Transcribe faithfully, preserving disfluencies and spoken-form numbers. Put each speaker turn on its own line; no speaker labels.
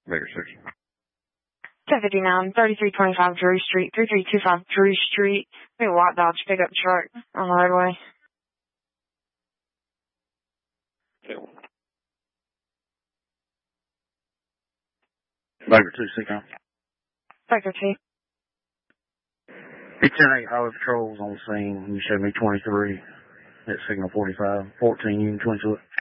Baker six.
ten fifty-nine, thirty-three twenty-five Drew Street, three three two five Drew Street. Be a white Dodge pickup truck on the roadway.
Baker two six.
Baker two.
It's ten eight Highway Patrols on the scene. You showed me twenty-three at signal forty-five. fourteen, Union twenty-two.